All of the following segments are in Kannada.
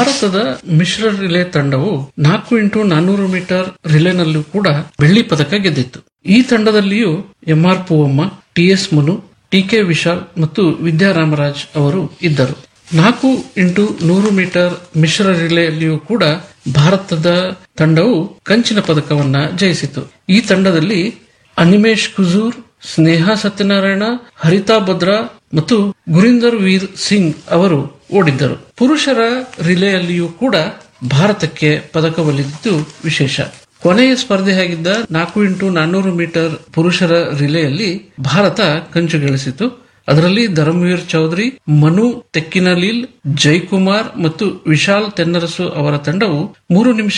ಭಾರತದ ಮಿಶ್ರ ರಿಲೇ ತಂಡವು 4x400 ಮೀಟರ್ ರಿಲೇನಲ್ಲೂ ಕೂಡ ಬೆಳ್ಳಿ ಪದಕ ಗೆದ್ದಿತ್ತು. ಈ ತಂಡದಲ್ಲಿಯೂ M R Poovamma, TS Manu, TK Vishal ಮತ್ತು ವಿದ್ಯಾರಾಮರಾಜ್ ಅವರು ಇದ್ದರು. 4x100 ಮೀಟರ್ ಮಿಶ್ರ ರಿಲೇಯಲ್ಲಿಯೂ ಕೂಡ ಭಾರತದ ತಂಡವು ಕಂಚಿನ ಪದಕವನ್ನ ಜಯಿಸಿತು. ಈ ತಂಡದಲ್ಲಿ ಅನಿಮೇಶ್ ಕುಜೂರ್, ಸ್ನೇಹಾ ಸತ್ಯನಾರಾಯಣ, ಹರಿತಾ ಬದ್ರಾ ಮತ್ತು ಗುರಿಂದರ್ ವೀರ್ ಸಿಂಗ್ ಅವರು ಓಡಿದ್ದರು. ಪುರುಷರ ರಿಲೇಯಲ್ಲಿಯೂ ಕೂಡ ಭಾರತಕ್ಕೆ ಪದಕ ಒಲಿದಿದ್ದು ವಿಶೇಷ. ಕೊನೆಯ ಸ್ಪರ್ಧೆಯಾಗಿದ್ದ 4x400 ಮೀಟರ್ ಪುರುಷರ ರಿಲೇಯಲ್ಲಿ ಭಾರತ ಕಂಚು ಗಳಿಸಿತು. ಅದರಲ್ಲಿ ಧರ್ಮವೀರ್ ಚೌಧರಿ, ಮನು ತೆಕ್ಕಿನಲೀಲ್, ಜೈಕುಮಾರ್ ಮತ್ತು ವಿಶಾಲ್ ತೆನ್ನರಸು ಅವರ ತಂಡವು 3 ನಿಮಿಷ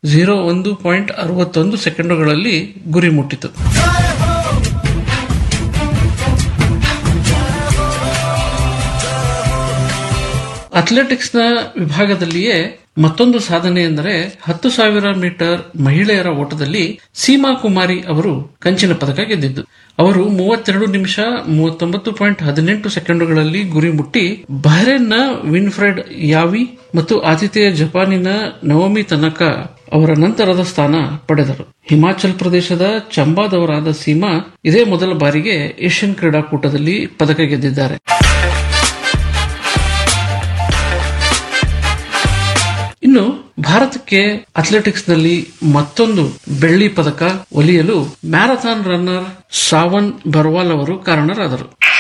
01.61 ಸೆಕೆಂಡುಗಳಲ್ಲಿ ಗುರಿ ಮುಟ್ಟಿತು. ಅಥ್ಲೆಟಿಕ್ಸ್ನ ವಿಭಾಗದಲ್ಲಿಯೇ ಮತ್ತೊಂದು ಸಾಧನೆ ಎಂದರೆ 10,000 ಮೀಟರ್ ಮಹಿಳೆಯರ ಓಟದಲ್ಲಿ ಸೀಮಾ ಕುಮಾರಿ ಅವರು ಕಂಚಿನ ಪದಕ ಗೆದ್ದಿದ್ದು. ಅವರು 32 ನಿಮಿಷ 39.18 ಸೆಕೆಂಡುಗಳಲ್ಲಿ ಗುರಿ ಮುಟ್ಟಿ ಬಹ್ರೇನ್ನ ವಿನ್ಫ್ರೆಡ್ ಯಾವಿ ಮತ್ತು ಆತಿಥೇಯ ಜಪಾನಿನ ನವೋಮಿ ತನಕಾ ಅವರ ನಂತರದ ಸ್ಥಾನ ಪಡೆದರು. ಹಿಮಾಚಲ್ ಪ್ರದೇಶದ ಚಂಬಾದವರಾದ ಸೀಮಾ ಇದೇ ಮೊದಲ ಬಾರಿಗೆ ಏಷ್ಯನ್ ಕ್ರೀಡಾಕೂಟದಲ್ಲಿ ಪದಕ ಗೆದ್ದಿದ್ದಾರೆ. ಇನ್ನು ಭಾರತಕ್ಕೆ ಅಥ್ಲೆಟಿಕ್ಸ್ನಲ್ಲಿ ಮತ್ತೊಂದು ಬೆಳ್ಳಿ ಪದಕ ಒಲಿಯಲು ಮ್ಯಾರಥಾನ್ ರನ್ನರ್ ಸಾವನ್ ಬರ್ವಾಲ್ ಅವರು ಕಾರಣರಾದರು.